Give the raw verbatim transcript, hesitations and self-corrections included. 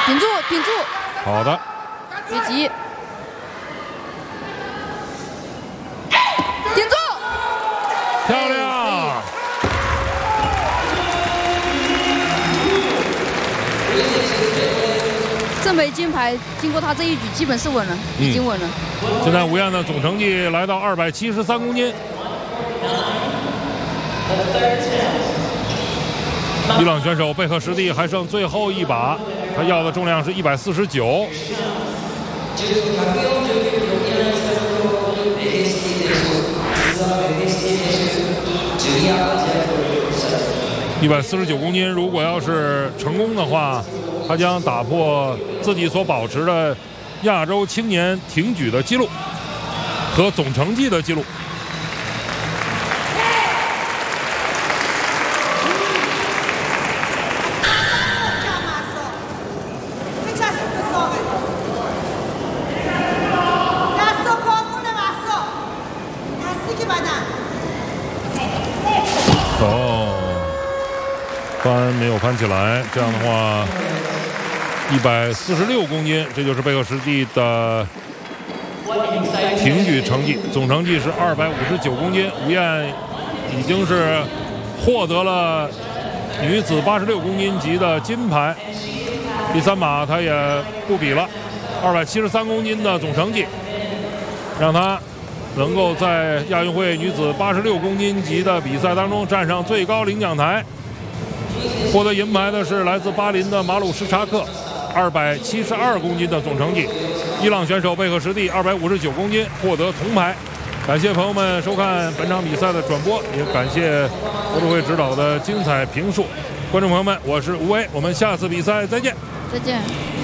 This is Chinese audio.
顶住，顶住。 好的。 狙击。顶住。 漂亮。 正北金牌，经过他这一举，基本是稳了，已经稳了。 嗯、现在吴燕的总成绩来到二百七十三公斤。伊朗选手贝克什蒂还剩最后一把，他要的重量是一百四十九。一百四十九公斤，如果要是成功的话，他将打破自己所保持的亚洲青年挺举的记录和总成绩的记录。翻没有翻起来，这样的话，一百四十六公斤，这就是贝克什蒂的挺举成绩，总成绩是二百五十九公斤。吴燕已经是获得了女子八十六公斤级的金牌，第三把她也不比了，二百七十三公斤的总成绩，让她能够在亚运会女子八十六公斤级的比赛当中站上最高领奖台。获得银牌的是来自巴林的马鲁什查克，二百七十二公斤的总成绩。伊朗选手贝克什蒂二百五十九公斤获得铜牌。感谢朋友们收看本场比赛的转播，也感谢国足会指导的精彩评述。观众朋友们，我是吴威，我们下次比赛再见。 再见。